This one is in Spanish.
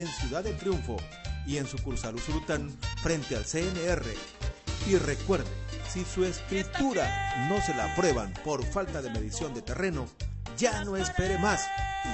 en Ciudad del Triunfo y en sucursal Usulután frente al CNR. Y recuerde, si su escritura no se la aprueban por falta de medición de terreno, ya no espere más